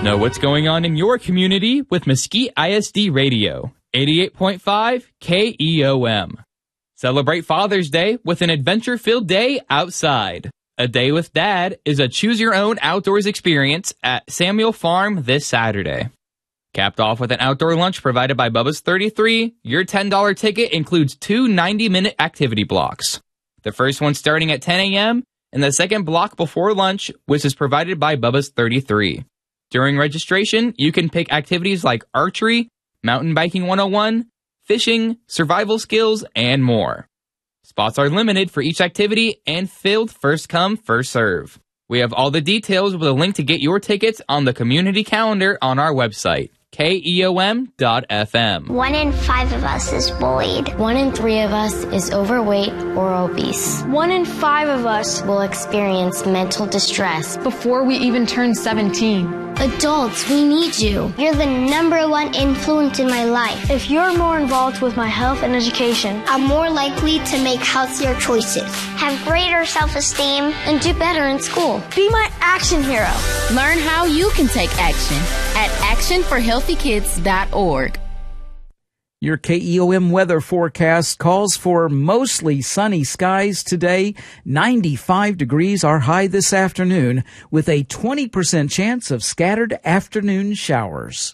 Know what's going on in your community with Mesquite ISD Radio, 88.5 KEOM. Celebrate Father's Day with an adventure-filled day outside. A Day with Dad is a choose-your-own outdoors experience at Samuel Farm this Saturday. Capped off with an outdoor lunch provided by Bubba's 33, your $10 ticket includes 2 90-minute activity blocks. The first one starting at 10 a.m., and the second block before lunch, which is provided by Bubba's 33. During registration, you can pick activities like archery, mountain biking 101, fishing, survival skills, and more. Spots are limited for each activity and filled first come, first serve. We have all the details with a link to get your tickets on the community calendar on our website, KEOM.FM. 1 in 5 of us is bullied. 1 in 3 of us is overweight or obese. 1 in 5 of us will experience mental distress before we even turn 17. Adults, we need you. You're the #1 influence in my life. If you're more involved with my health and education, I'm more likely to make healthier choices, have greater self-esteem, and do better in school. Be my action hero. Learn how you can take action at actionforhealthykids.org. Your KEOM weather forecast calls for mostly sunny skies today. 95 degrees are high this afternoon with a 20% chance of scattered afternoon showers.